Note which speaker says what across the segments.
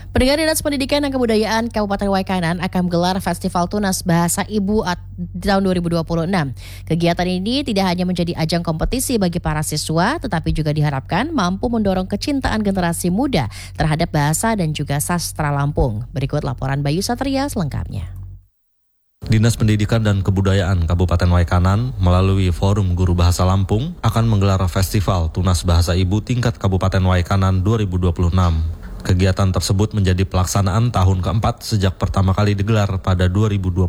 Speaker 1: Pendengar, Dinas Pendidikan dan Kebudayaan Kabupaten Waikanan akan menggelar Festival Tunas Bahasa Ibu di tahun 2026. Kegiatan ini tidak hanya menjadi ajang kompetisi bagi para siswa, tetapi juga diharapkan mampu mendorong kecintaan generasi muda terhadap bahasa dan juga sastra Lampung. Berikut laporan Bayu Satria selengkapnya.
Speaker 2: Dinas Pendidikan dan Kebudayaan Kabupaten Waikanan melalui Forum Guru Bahasa Lampung akan menggelar Festival Tunas Bahasa Ibu tingkat Kabupaten Waikanan 2026. Kegiatan tersebut menjadi pelaksanaan tahun keempat sejak pertama kali digelar pada 2023.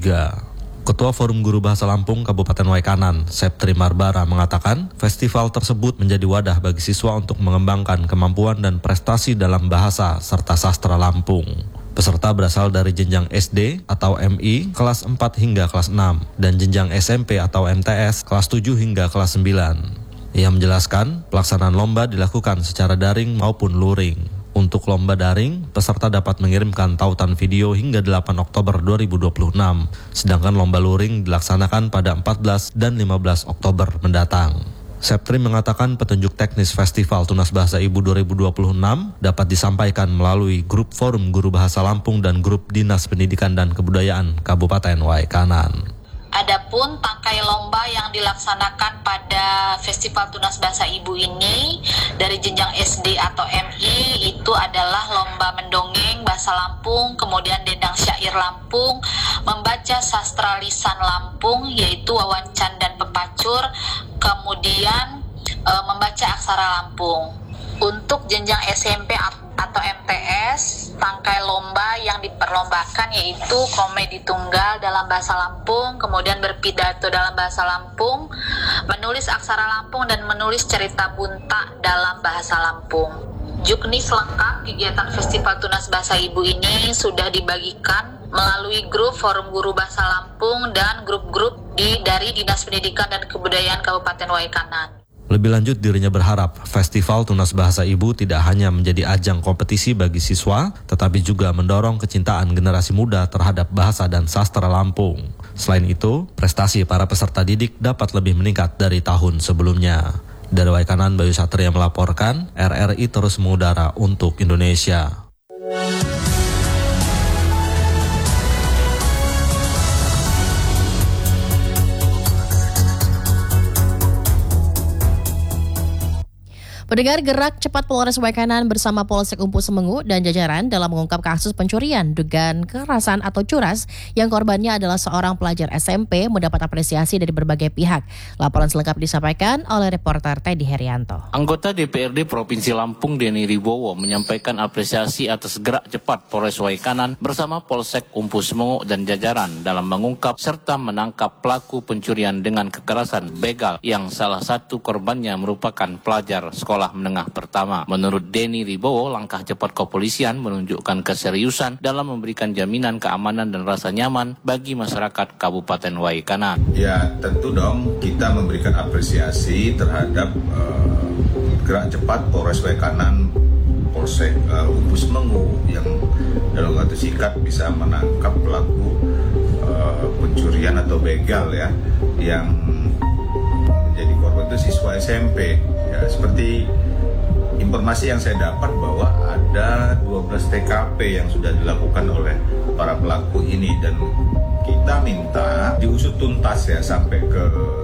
Speaker 2: Ketua Forum Guru Bahasa Lampung Kabupaten Waikanan, Septri Marbara mengatakan, festival tersebut menjadi wadah bagi siswa untuk mengembangkan kemampuan dan prestasi dalam bahasa serta sastra Lampung. Peserta berasal dari jenjang SD atau MI kelas 4 hingga kelas 6 dan jenjang SMP atau MTS kelas 7 hingga kelas 9. Ia menjelaskan, pelaksanaan lomba dilakukan secara daring maupun luring. Untuk lomba daring, peserta dapat mengirimkan tautan video hingga 8 Oktober 2026, sedangkan lomba luring dilaksanakan pada 14 dan 15 Oktober mendatang. Septri mengatakan petunjuk teknis Festival Tunas Bahasa Ibu 2026 dapat disampaikan melalui grup Forum Guru Bahasa Lampung dan grup Dinas Pendidikan dan Kebudayaan Kabupaten Waikanan.
Speaker 3: Adapun tangkai lomba yang dilaksanakan pada Festival Tunas Bahasa Ibu ini dari jenjang SD atau MI itu adalah lomba mendongeng bahasa Lampung, kemudian dendang syair Lampung, membaca sastra lisan Lampung yaitu wawancan dan pepacur, kemudian membaca aksara Lampung. Untuk jenjang SMP atau MTS, tangkai lomba yang diperlombakan yaitu komedi tunggal dalam bahasa Lampung, kemudian berpidato dalam bahasa Lampung, menulis aksara Lampung, dan menulis cerita bunta dalam bahasa Lampung. Juknis lengkap kegiatan Festival Tunas Bahasa Ibu ini sudah dibagikan melalui grup Forum Guru Bahasa Lampung dan grup-grup dari Dinas Pendidikan dan Kebudayaan Kabupaten Waikanan.
Speaker 2: Lebih lanjut, dirinya berharap Festival Tunas Bahasa Ibu tidak hanya menjadi ajang kompetisi bagi siswa, tetapi juga mendorong kecintaan generasi muda terhadap bahasa dan sastra Lampung. Selain itu, prestasi para peserta didik dapat lebih meningkat dari tahun sebelumnya. Dari Waikanan, Bayu Satria melaporkan, RRI terus mengudara untuk Indonesia.
Speaker 1: Pendengar, gerak cepat Polres Waikanan bersama Polsek Umpu Semengu dan jajaran dalam mengungkap kasus pencurian dugaan kekerasan atau curas yang korbannya adalah seorang pelajar SMP mendapat apresiasi dari berbagai pihak. Laporan selengkap disampaikan oleh reporter Teddy Herianto.
Speaker 4: Anggota DPRD Provinsi Lampung Denny Ribowo menyampaikan apresiasi atas gerak cepat Polres Waikanan bersama Polsek Umpu Semengu dan jajaran dalam mengungkap serta menangkap pelaku pencurian dengan kekerasan begal yang salah satu korbannya merupakan pelajar sekolah menengah pertama. Menurut Denny Ribowo, langkah cepat kepolisian menunjukkan keseriusan dalam memberikan jaminan keamanan dan rasa nyaman bagi masyarakat Kabupaten Waikanan.
Speaker 5: Ya, tentu dong kita memberikan apresiasi terhadap gerak cepat Polres Waikanan, Polsek Umpu Semengu yang dalam waktu singkat bisa menangkap pelaku pencurian atau begal ya yang menjadi korban itu siswa SMP. Ya, seperti informasi yang saya dapat bahwa ada 12 TKP yang sudah dilakukan oleh para pelaku ini dan kita minta diusut tuntas ya sampai ke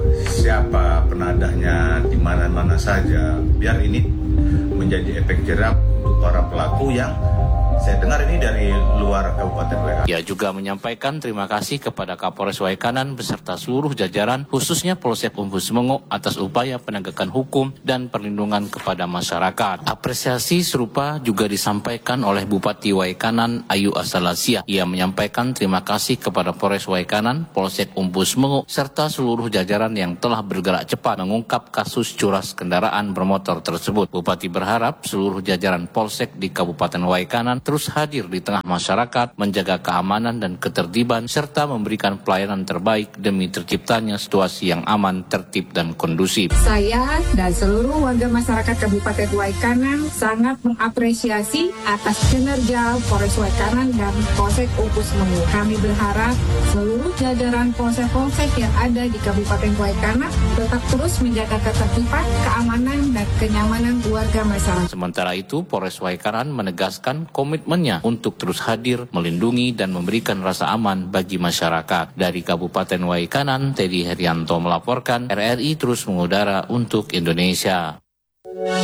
Speaker 5: siapa penadahnya di mana-mana saja biar ini menjadi efek jerak untuk para pelaku yang saya dengar ini dari luar Kabupaten Waikanan.
Speaker 4: Ia juga menyampaikan terima kasih kepada Kapolres Waikanan beserta seluruh jajaran, khususnya Polsek Umpu Semengu atas upaya penegakan hukum dan perlindungan kepada masyarakat. Apresiasi serupa juga disampaikan oleh Bupati Waikanan Ayu Asalasia. Ia menyampaikan terima kasih kepada Polres Waikanan, Polsek Umpu Semengu, serta seluruh jajaran yang telah bergerak cepat mengungkap kasus curas kendaraan bermotor tersebut. Bupati berharap seluruh jajaran Polsek di Kabupaten Waikanan terus hadir di tengah masyarakat, menjaga keamanan dan ketertiban, serta memberikan pelayanan terbaik demi terciptanya situasi yang aman, tertib, dan kondusif.
Speaker 6: Saya dan seluruh warga masyarakat Kabupaten Waikanan sangat mengapresiasi atas kinerja Polres Waikanan dan Polsek Umpu Semengu. Kami berharap seluruh jajaran polsek-polsek yang ada di Kabupaten Waikanan tetap terus menjaga ketertiban, keamanan, dan kenyamanan warga masyarakat.
Speaker 4: Sementara itu, Polres Waikanan menegaskan komitmen komitmennya untuk terus hadir, melindungi, dan memberikan rasa aman bagi masyarakat. Dari Kabupaten Waikanan, Teddy Herianto melaporkan, RRI terus mengudara untuk Indonesia.